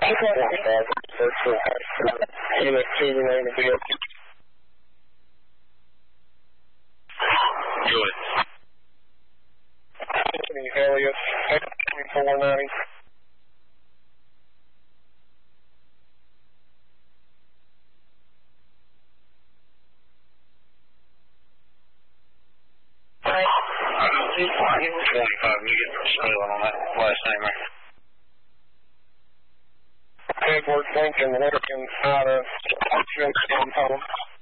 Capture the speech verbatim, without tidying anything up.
Good. Elliot, twenty-four ninety. twenty-five, you get spelling on that last name there. Edward Lincoln, Lincoln, out of Home.